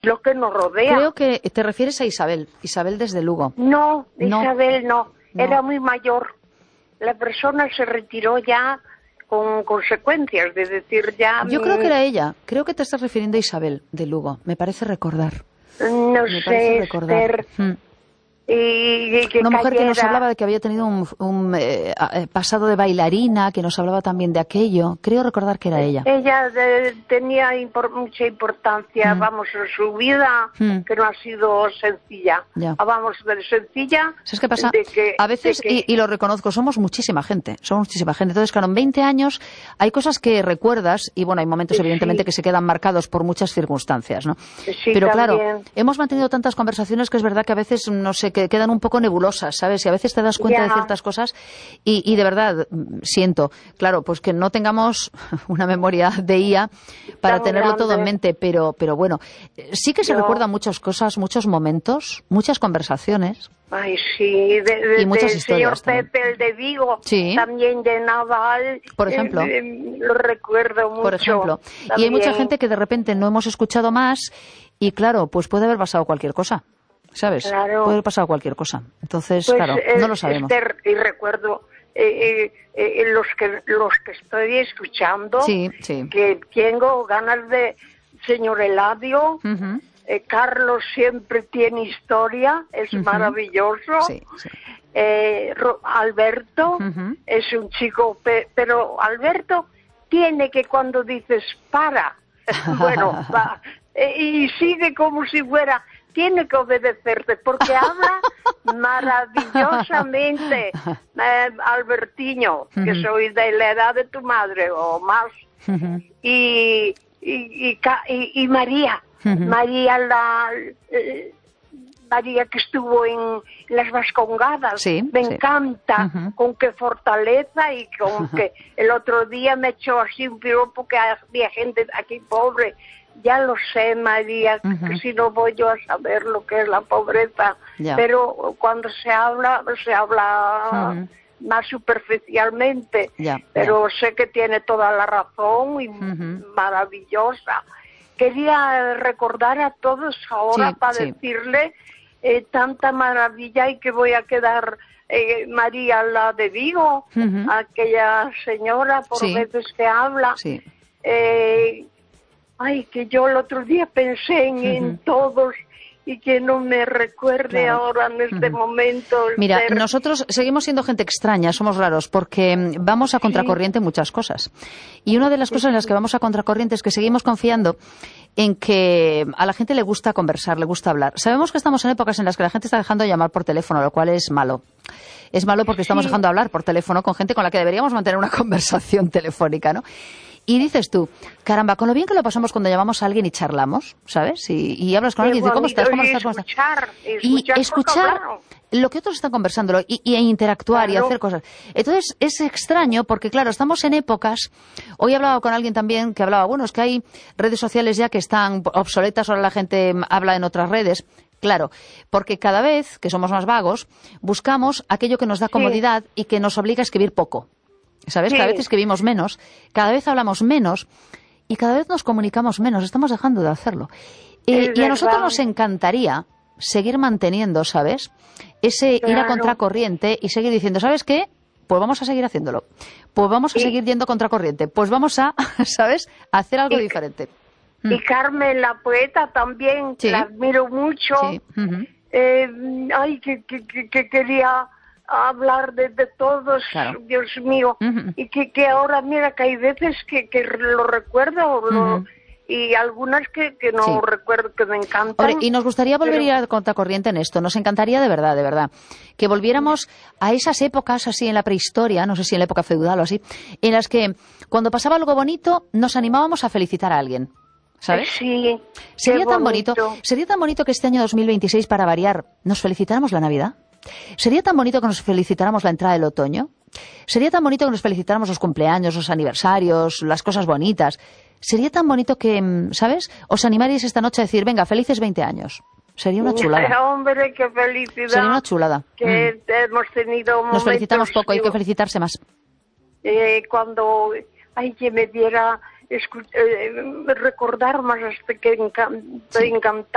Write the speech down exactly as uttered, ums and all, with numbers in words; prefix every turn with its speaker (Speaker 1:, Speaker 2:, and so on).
Speaker 1: lo que nos rodea.
Speaker 2: Creo que te refieres a Isabel, Isabel desde Lugo.
Speaker 1: No,
Speaker 2: No.
Speaker 1: Isabel no,
Speaker 2: No.
Speaker 1: era muy mayor. La persona se retiró ya con consecuencias, de decir ya...
Speaker 2: Yo creo que era ella, creo que te estás refiriendo a Isabel de Lugo, me parece recordar.
Speaker 1: No
Speaker 2: Me parece
Speaker 1: sé,
Speaker 2: recordar.
Speaker 1: Esther,
Speaker 2: Mm.
Speaker 1: y, y que
Speaker 2: Una mujer que nos
Speaker 1: cayera.
Speaker 2: hablaba de que había tenido un, un, eh, eh, pasado de bailarina, que nos hablaba también de aquello. Creo recordar que era ella.
Speaker 1: Ella de- tenía impor- mucha importancia,
Speaker 2: Mm.
Speaker 1: vamos, en su vida,
Speaker 2: Mm.
Speaker 1: que no ha sido sencilla.
Speaker 2: Ya.
Speaker 1: Ah, vamos, de sencilla.
Speaker 2: ¿Sabes qué pasa?
Speaker 1: de que-
Speaker 2: A veces,
Speaker 1: de que-
Speaker 2: y, y lo reconozco, somos muchísima gente, somos muchísima gente. Entonces, claro, en veinte años hay cosas que recuerdas y, bueno, hay momentos,
Speaker 1: Sí.
Speaker 2: evidentemente, que se quedan marcados por muchas circunstancias, ¿no?
Speaker 1: Sí,
Speaker 2: Pero, claro,
Speaker 1: también.
Speaker 2: hemos mantenido tantas conversaciones que es verdad que a veces, no sé, que quedan un poco nebulosas, ¿sabes? Y a veces te das cuenta
Speaker 1: Ya.
Speaker 2: de ciertas cosas y, y de verdad, mm, siento, claro, pues que no tengamos una memoria de I A para
Speaker 1: Tan
Speaker 2: tenerlo todo en
Speaker 1: grande.
Speaker 2: mente, pero, pero bueno, eh, sí que se
Speaker 1: Yo-
Speaker 2: recuerdan muchas cosas, muchos momentos, muchas conversaciones.
Speaker 1: Ay, sí, de, de-
Speaker 2: Y muchas
Speaker 1: del
Speaker 2: historias
Speaker 1: señor
Speaker 2: también.
Speaker 1: Pepe, el de Vigo,
Speaker 2: Sí.
Speaker 1: también de Naval.
Speaker 2: Por ejemplo.
Speaker 1: eh, eh, lo recuerdo mucho.
Speaker 2: Por ejemplo. Y hay mucha
Speaker 1: también.
Speaker 2: gente que de repente no hemos escuchado más y claro, pues puede haber pasado cualquier cosa, ¿sabes?
Speaker 1: Claro.
Speaker 2: Puede haber pasado cualquier cosa. Entonces,
Speaker 1: Pues,
Speaker 2: claro,
Speaker 1: eh,
Speaker 2: no lo sabemos.
Speaker 1: Esther, y recuerdo eh, eh, eh, los que los que estoy escuchando,
Speaker 2: Sí, sí.
Speaker 1: que tengo ganas de, señor Eladio,
Speaker 2: Ujú.
Speaker 1: eh, Carlos siempre tiene historia, es
Speaker 2: Ujú.
Speaker 1: maravilloso.
Speaker 2: Sí, sí.
Speaker 1: Eh, Ro- Alberto
Speaker 2: Ujú.
Speaker 1: es un chico, pe- pero Alberto tiene que cuando dices para, bueno, va, eh, y sigue como si fuera, tiene que obedecerte porque habla maravillosamente, eh, Albertiño, que
Speaker 2: Ujú.
Speaker 1: soy de la edad de tu madre o más,
Speaker 2: Ujú.
Speaker 1: y, y, y, Ca- y- y María,
Speaker 2: Ujú.
Speaker 1: María la... eh, María que estuvo en las Vascongadas,
Speaker 2: Sí,
Speaker 1: me
Speaker 2: sí.
Speaker 1: encanta,
Speaker 2: Ujú.
Speaker 1: con qué fortaleza y con que el otro día me echó así un piropo que había gente aquí pobre. Ya lo sé, María,
Speaker 2: Ujú.
Speaker 1: que si no voy yo a saber lo que es la pobreza,
Speaker 2: Ya.
Speaker 1: pero cuando se habla, se habla
Speaker 2: Ujú.
Speaker 1: más superficialmente,
Speaker 2: Ya,
Speaker 1: pero sé que tiene toda la razón y
Speaker 2: Ujú.
Speaker 1: maravillosa. Quería recordar a todos ahora
Speaker 2: Sí,
Speaker 1: para
Speaker 2: sí.
Speaker 1: decirle eh, tanta maravilla y que voy a quedar eh, María la de Vigo,
Speaker 2: Ujú.
Speaker 1: aquella señora por
Speaker 2: Sí.
Speaker 1: veces que habla.
Speaker 2: Sí.
Speaker 1: Eh, ay, que yo el otro día pensé en, en
Speaker 2: Ujú.
Speaker 1: todos y que no me recuerde
Speaker 2: Claro.
Speaker 1: ahora en este
Speaker 2: Ujú.
Speaker 1: momento.
Speaker 2: Mira,
Speaker 1: Esther.
Speaker 2: nosotros seguimos siendo gente extraña, somos raros, porque mm, vamos a contracorriente en muchas cosas. Y una de las cosas en las que vamos a contracorriente es que seguimos confiando en que a la gente le gusta conversar, le gusta hablar. Sabemos que estamos en épocas en las que la gente está dejando de llamar por teléfono, lo cual es malo. Es malo porque estamos
Speaker 1: Sí.
Speaker 2: dejando de hablar por teléfono con gente con la que deberíamos mantener una conversación telefónica, ¿no? Y dices tú, caramba, con lo bien que lo pasamos cuando llamamos a alguien y charlamos, ¿sabes? Y, y hablas con
Speaker 1: Qué
Speaker 2: alguien y dices, ¿cómo
Speaker 1: bonito,
Speaker 2: estás? ¿Cómo
Speaker 1: y
Speaker 2: estás? ¿Cómo estás?
Speaker 1: escuchar, y
Speaker 2: Y
Speaker 1: escuchar,
Speaker 2: escuchar
Speaker 1: claro.
Speaker 2: lo que otros están conversando y, y interactuar y
Speaker 1: Claro.
Speaker 2: hacer cosas. Entonces es extraño porque, claro, estamos en épocas... Hoy he hablado con alguien también que hablaba, bueno, es que hay redes sociales ya que están obsoletas, ahora la gente habla en otras redes. Claro, porque cada vez que somos más vagos, buscamos aquello que nos da comodidad y que nos obliga a escribir poco. ¿Sabes?
Speaker 1: Sí.
Speaker 2: Cada vez escribimos menos, cada vez hablamos menos y cada vez nos comunicamos menos. Estamos dejando de hacerlo. Eh,
Speaker 1: Es
Speaker 2: y a nosotros
Speaker 1: verdad.
Speaker 2: nos encantaría seguir manteniendo, ¿sabes? Ese ir a
Speaker 1: Claro.
Speaker 2: contracorriente y seguir diciendo, ¿sabes qué? Pues vamos a seguir haciéndolo. Pues vamos a
Speaker 1: Y-
Speaker 2: seguir yendo contracorriente. Pues vamos a, ¿sabes? A hacer algo
Speaker 1: Y-
Speaker 2: diferente.
Speaker 1: Y Carmen, la poeta, también,
Speaker 2: Sí.
Speaker 1: la admiro mucho.
Speaker 2: Sí. Ujú.
Speaker 1: Eh, ay, que, que, que- que quería hablar de, de todos,
Speaker 2: Claro.
Speaker 1: Dios mío.
Speaker 2: Ujú.
Speaker 1: Y que, que ahora, mira, que hay veces que, que lo recuerdo lo-
Speaker 2: Ujú.
Speaker 1: y algunas que, que no
Speaker 2: Sí.
Speaker 1: recuerdo, que me encantan.
Speaker 2: Hombre, y nos gustaría volver
Speaker 1: pero-
Speaker 2: a ir a contracorriente en esto. Nos encantaría de verdad, de verdad. Que volviéramos a esas épocas así en la prehistoria, no sé si en la época feudal o así, en las que cuando pasaba algo bonito nos animábamos a felicitar a alguien. ¿Sabes?
Speaker 1: Sí.
Speaker 2: Sería
Speaker 1: qué
Speaker 2: tan bonito,
Speaker 1: bonito.
Speaker 2: sería tan bonito que este año dos mil veintiséis, para variar, nos felicitáramos la Navidad. Sería tan bonito que nos felicitáramos la entrada del otoño. Sería tan bonito que nos felicitáramos los cumpleaños, los aniversarios, las cosas bonitas. Sería tan bonito que, mm, ¿sabes? Os animaríais esta noche a decir, venga, felices veinte años. Sería una chulada.
Speaker 1: Hombre, qué felicidad.
Speaker 2: Sería una chulada.
Speaker 1: Que hemos tenido momentos...
Speaker 2: Nos felicitamos poco, hay que
Speaker 1: digo,
Speaker 2: felicitarse más.
Speaker 1: eh, cuando ay que me diera escu- eh, recordar más hasta que encan- estoy encantada